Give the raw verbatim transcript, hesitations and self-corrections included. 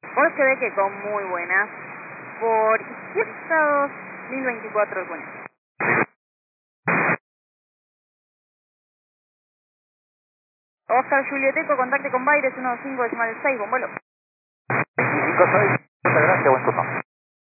Por Quebec, con muy buenas. Por izquierda dos mil veinticuatro, bueno. Oscar Juliet Eco, contacte con Baires uno cinco decimal seis, con vuelo. veinticinco seis, muchas gracias, buen turno.